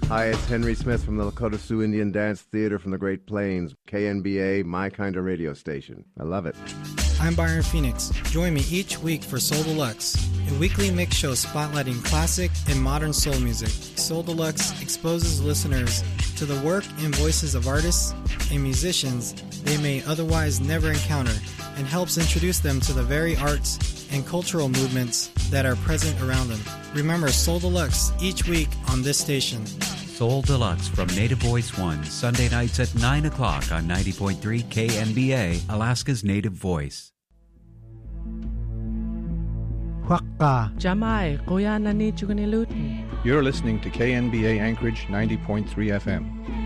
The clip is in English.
Hi, it's Henry Smith from the Lakota Sioux Indian Dance Theater from the Great Plains. KNBA, my kind of radio station. I love it. I'm Byron Phoenix. Join me each week for Soul Deluxe, a weekly mix show spotlighting classic and modern soul music. Soul Deluxe exposes listeners to the work and voices of artists and musicians they may otherwise never encounter, and helps introduce them to the very arts and cultural movements that are present around them. Remember Soul Deluxe each week on this station. Soul Deluxe from Native Voice 1, Sunday nights at 9 o'clock on 90.3 KNBA, Alaska's Native Voice. Jamai, Koyana ni Chugunilutin. You're listening to KNBA Anchorage 90.3 FM.